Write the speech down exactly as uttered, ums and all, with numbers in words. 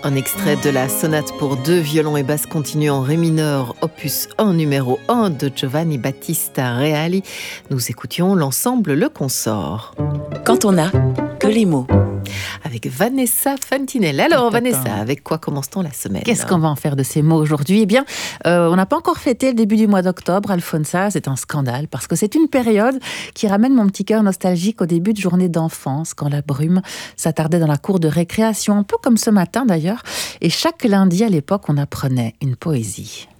Un extrait de la sonate pour deux violons et basse continue en ré mineur, opus un numéro un de Giovanni Battista Reali. Nous écoutions l'ensemble Le Consort. Quand on n'a que les mots. Avec Vanessa Fantinel. Alors Attends. Vanessa, avec quoi commence-t-on la semaine ? Qu'est-ce qu'on va en faire de ces mots aujourd'hui ? Eh bien, euh, on n'a pas encore fêté le début du mois d'octobre, Alfonsa, c'est un scandale, parce que c'est une période qui ramène mon petit cœur nostalgique au début de journée d'enfance, quand la brume s'attardait dans la cour de récréation, un peu comme ce matin d'ailleurs, et chaque lundi à l'époque, on apprenait une poésie.